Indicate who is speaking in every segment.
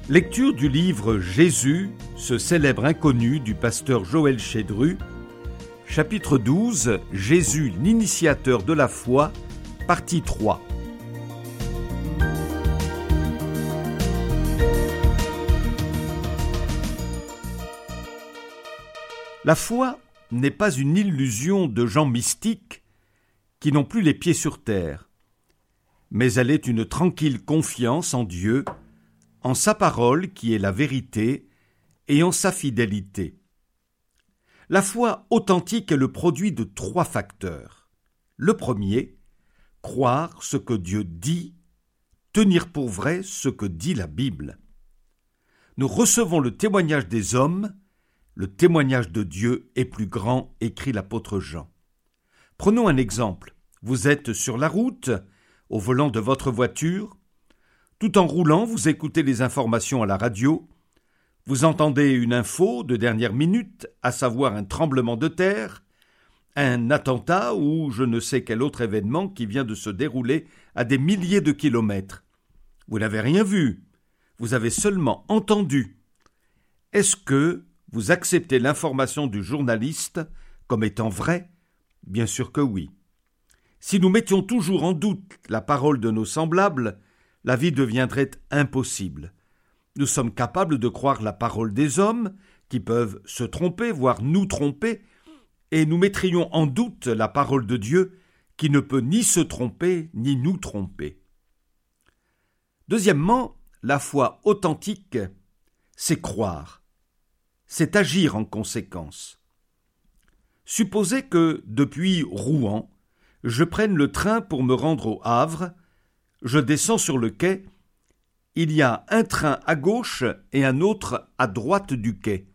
Speaker 1: Lecture du livre Jésus, ce célèbre inconnu du pasteur Joël Chédru, chapitre 12, Jésus l'initiateur de la foi, partie 3. La foi n'est pas une illusion de gens mystiques qui n'ont plus les pieds sur terre, mais elle est une tranquille confiance en Dieu, en sa parole qui est la vérité et en sa fidélité. La foi authentique est le produit de 3 facteurs. Le premier, croire ce que Dieu dit, tenir pour vrai ce que dit la Bible. Nous recevons le témoignage des hommes, le témoignage de Dieu est plus grand, écrit l'apôtre Jean. Prenons un exemple. Vous êtes sur la route, au volant de votre voiture. Tout en roulant, vous écoutez les informations à la radio. Vous entendez une info de dernière minute, à savoir un tremblement de terre, un attentat ou je ne sais quel autre événement qui vient de se dérouler à des milliers de kilomètres. Vous n'avez rien vu, vous avez seulement entendu. Est-ce que vous acceptez l'information du journaliste comme étant vraie ? Bien sûr que oui. Si nous mettions toujours en doute la parole de nos semblables, la vie deviendrait impossible. Nous sommes capables de croire la parole des hommes, qui peuvent se tromper, voire nous tromper, et nous mettrions en doute la parole de Dieu, qui ne peut ni se tromper, ni nous tromper. Deuxièmement, la foi authentique, c'est croire. C'est agir en conséquence. Supposez que, depuis Rouen, je prenne le train pour me rendre au Havre. Je descends sur le quai. Il y a un train à gauche et un autre à droite du quai.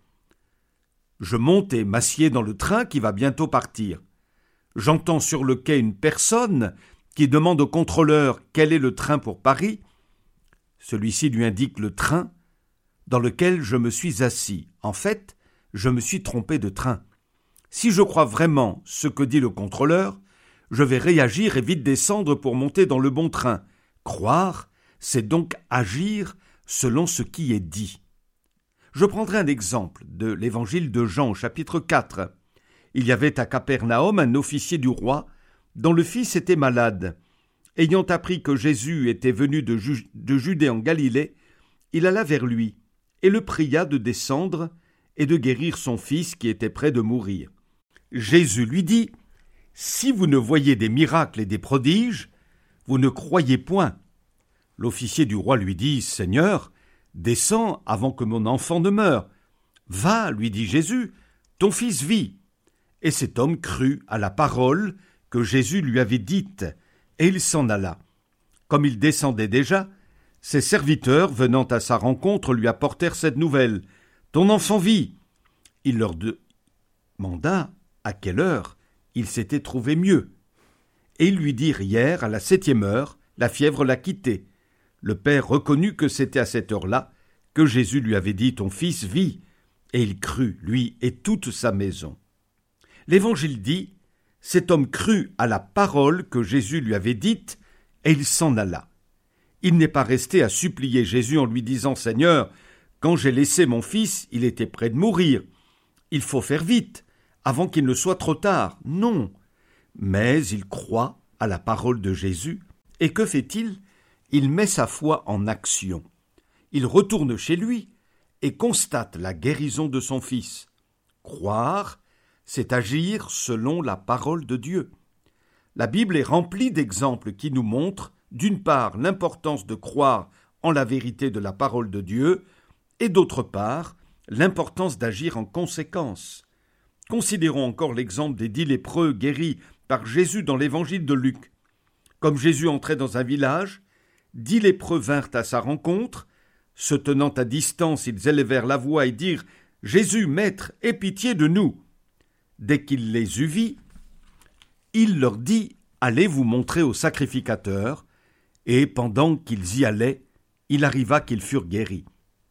Speaker 1: Je monte et m'assieds dans le train qui va bientôt partir. J'entends sur le quai une personne qui demande au contrôleur quel est le train pour Paris. Celui-ci lui indique le train dans lequel je me suis assis. En fait, je me suis trompé de train. Si je crois vraiment ce que dit le contrôleur, je vais réagir et vite descendre pour monter dans le bon train. Croire, c'est donc agir selon ce qui est dit. Je prendrai un exemple de l'évangile de Jean au chapitre 4. Il y avait à Capernaum un officier du roi dont le fils était malade. Ayant appris que Jésus était venu de Judée en Galilée, il alla vers lui et le pria de descendre et de guérir son fils qui était près de mourir. Jésus lui dit « Si vous ne voyez des miracles et des prodiges, vous ne croyez point. » L'officier du roi lui dit « Seigneur, descends avant que mon enfant ne meure. »« Va, lui dit Jésus, ton fils vit. » Et cet homme crut à la parole que Jésus lui avait dite, et il s'en alla. Comme il descendait déjà, ses serviteurs, venant à sa rencontre, lui apportèrent cette nouvelle. « Ton enfant vit. » Il leur demanda à quelle heure il s'était trouvé mieux. Et ils lui dirent hier, à la 7e heure, la fièvre l'a quitté. Le père reconnut que c'était à cette heure-là que Jésus lui avait dit « Ton fils vit », et il crut, lui et toute sa maison. L'Évangile dit « Cet homme crut à la parole que Jésus lui avait dite, et il s'en alla. » Il n'est pas resté à supplier Jésus en lui disant « Seigneur, quand j'ai laissé mon fils, il était près de mourir. Il faut faire vite, avant qu'il ne soit trop tard. » Non. Mais il croit à la parole de Jésus, et que fait-il ? Il met sa foi en action. Il retourne chez lui et constate la guérison de son fils. Croire, c'est agir selon la parole de Dieu. La Bible est remplie d'exemples qui nous montrent, d'une part, l'importance de croire en la vérité de la parole de Dieu, et d'autre part, l'importance d'agir en conséquence. Considérons encore l'exemple des 10 lépreux guéris par Jésus dans l'évangile de Luc. Comme Jésus entrait dans un village, 10 lépreux vinrent à sa rencontre. Se tenant à distance, ils élevèrent la voix et dirent « Jésus, Maître, aie pitié de nous !» Dès qu'il les eut vus, il leur dit « Allez vous montrer au sacrificateur !» Et pendant qu'ils y allaient, il arriva qu'ils furent guéris.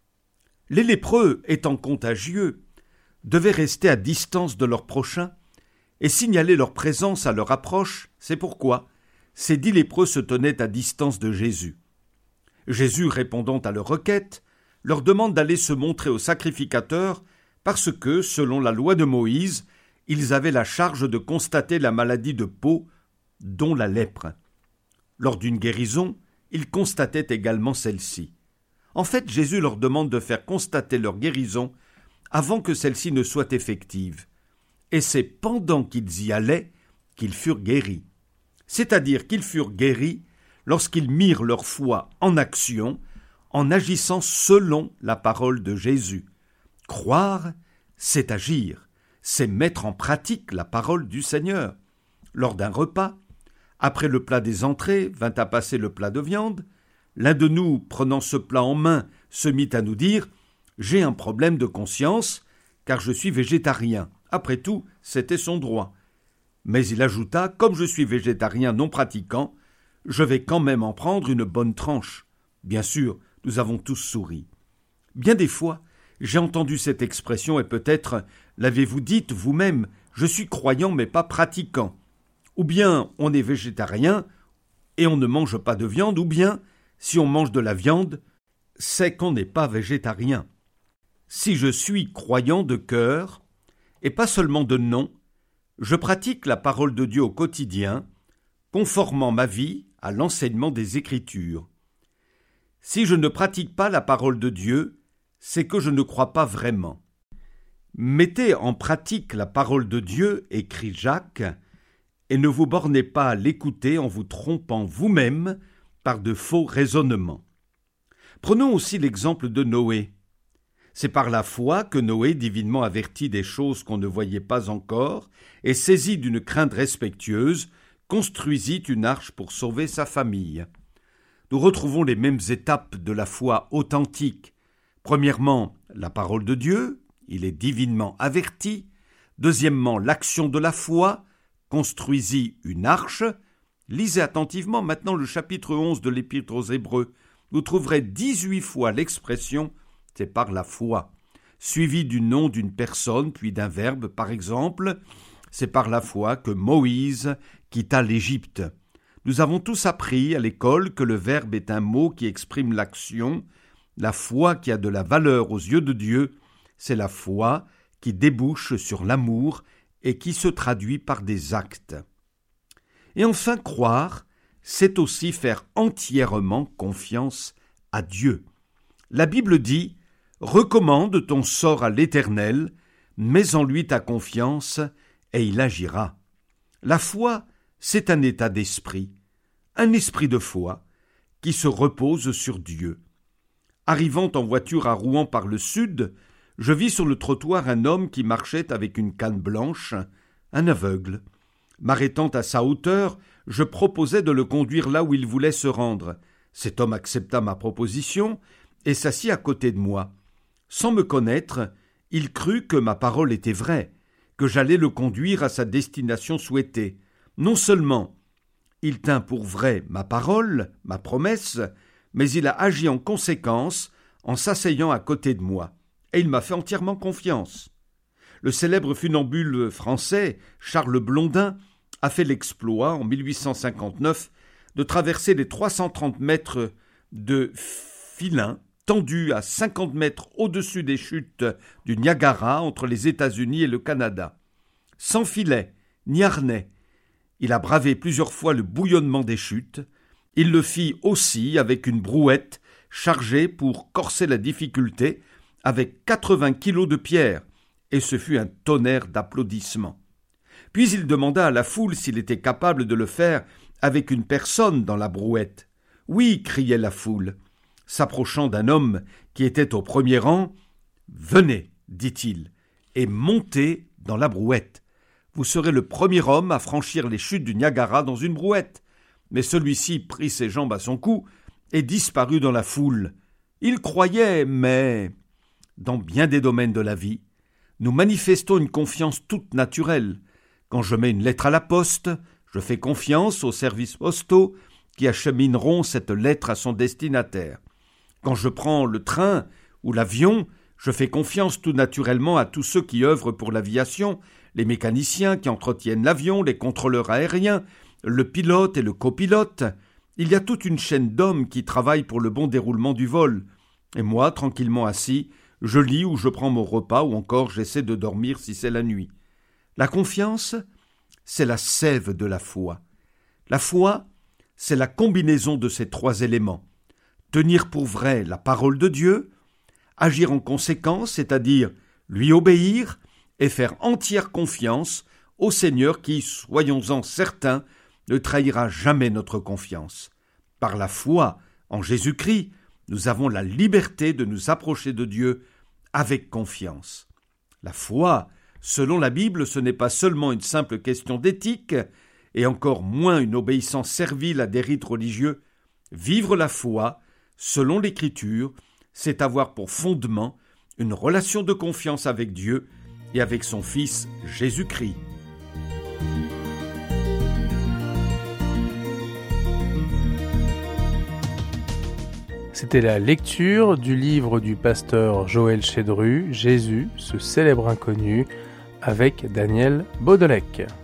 Speaker 1: Les lépreux, étant contagieux, devaient rester à distance de leurs prochains et signaler leur présence à leur approche. C'est pourquoi ces 10 lépreux se tenaient à distance de Jésus. Jésus, répondant à leur requête, leur demande d'aller se montrer au sacrificateur parce que, selon la loi de Moïse, ils avaient la charge de constater la maladie de peau, dont la lèpre. Lors d'une guérison, ils constataient également celle-ci. En fait, Jésus leur demande de faire constater leur guérison avant que celle-ci ne soit effective. Et c'est pendant qu'ils y allaient qu'ils furent guéris. C'est-à-dire qu'ils furent guéris lorsqu'ils mirent leur foi en action, en agissant selon la parole de Jésus. Croire, c'est agir, c'est mettre en pratique la parole du Seigneur. Lors d'un repas, après le plat des entrées, vint à passer le plat de viande. L'un de nous, prenant ce plat en main, se mit à nous dire « J'ai un problème de conscience, car je suis végétarien. » Après tout, c'était son droit. Mais il ajouta « Comme je suis végétarien non pratiquant, je vais quand même en prendre une bonne tranche. » Bien sûr, nous avons tous souri. Bien des fois, j'ai entendu cette expression et peut-être l'avez-vous dite vous-même « Je suis croyant mais pas pratiquant ». Ou bien on est végétarien et on ne mange pas de viande, ou bien si on mange de la viande, c'est qu'on n'est pas végétarien. Si je suis croyant de cœur, et pas seulement de nom, je pratique la parole de Dieu au quotidien, conformant ma vie à l'enseignement des Écritures. Si je ne pratique pas la parole de Dieu, c'est que je ne crois pas vraiment. Mettez en pratique la parole de Dieu, écrit Jacques, et ne vous bornez pas à l'écouter en vous trompant vous-même par de faux raisonnements. Prenons aussi l'exemple de Noé. C'est par la foi que Noé, divinement averti des choses qu'on ne voyait pas encore, et saisi d'une crainte respectueuse, construisit une arche pour sauver sa famille. Nous retrouvons les mêmes étapes de la foi authentique. Premièrement, la parole de Dieu, il est divinement averti. Deuxièmement, l'action de la foi, construisit une arche. Lisez attentivement maintenant le chapitre 11 de l'Épître aux Hébreux. Vous trouverez 18 fois l'expression « c'est par la foi », suivi du nom d'une personne puis d'un verbe, par exemple « c'est par la foi que Moïse quitta l'Égypte ». Nous avons tous appris à l'école que le verbe est un mot qui exprime l'action. La foi qui a de la valeur aux yeux de Dieu, c'est la foi qui débouche sur l'amour et qui se traduit par des actes. Et enfin, croire, c'est aussi faire entièrement confiance à Dieu. La Bible dit « Recommande ton sort à l'Éternel, mets en lui ta confiance, et il agira. » La foi, c'est un état d'esprit, un esprit de foi, qui se repose sur Dieu. Arrivant en voiture à Rouen par le sud, je vis sur le trottoir un homme qui marchait avec une canne blanche, un aveugle. M'arrêtant à sa hauteur, je proposai de le conduire là où il voulait se rendre. Cet homme accepta ma proposition et s'assit à côté de moi. Sans me connaître, il crut que ma parole était vraie, que j'allais le conduire à sa destination souhaitée. Non seulement il tint pour vraie ma parole, ma promesse, mais il a agi en conséquence en s'asseyant à côté de moi. Et il m'a fait entièrement confiance. Le célèbre funambule français Charles Blondin a fait l'exploit, en 1859, de traverser les 330 mètres de filin tendu à 50 mètres au-dessus des chutes du Niagara entre les États-Unis et le Canada. Sans filet, ni harnais, il a bravé plusieurs fois le bouillonnement des chutes. Il le fit aussi avec une brouette chargée pour corser la difficulté avec 80 kilos de pierre, et ce fut un tonnerre d'applaudissements. Puis il demanda à la foule s'il était capable de le faire avec une personne dans la brouette. « Oui » criait la foule. S'approchant d'un homme qui était au premier rang, « Venez » dit-il, « et montez dans la brouette. Vous serez le premier homme à franchir les chutes du Niagara dans une brouette. » Mais celui-ci prit ses jambes à son cou et disparut dans la foule. Il croyait, mais... Dans bien des domaines de la vie, nous manifestons une confiance toute naturelle. Quand je mets une lettre à la poste, je fais confiance aux services postaux qui achemineront cette lettre à son destinataire. Quand je prends le train ou l'avion, je fais confiance tout naturellement à tous ceux qui œuvrent pour l'aviation, les mécaniciens qui entretiennent l'avion, les contrôleurs aériens, le pilote et le copilote. Il y a toute une chaîne d'hommes qui travaillent pour le bon déroulement du vol. Et moi, tranquillement assis, je lis ou je prends mon repas ou encore j'essaie de dormir si c'est la nuit. La confiance, c'est la sève de la foi. La foi, c'est la combinaison de ces trois éléments. Tenir pour vrai la parole de Dieu, agir en conséquence, c'est-à-dire lui obéir et faire entière confiance au Seigneur qui, soyons-en certains, ne trahira jamais notre confiance. Par la foi en Jésus-Christ, nous avons la liberté de nous approcher de Dieu avec confiance. La foi, selon la Bible, ce n'est pas seulement une simple question d'éthique, et encore moins une obéissance servile à des rites religieux. Vivre la foi, selon l'Écriture, c'est avoir pour fondement une relation de confiance avec Dieu et avec son Fils Jésus-Christ.
Speaker 2: C'était la lecture du livre du pasteur Joël Chédru, Jésus, ce célèbre inconnu, avec Daniel Baudelec.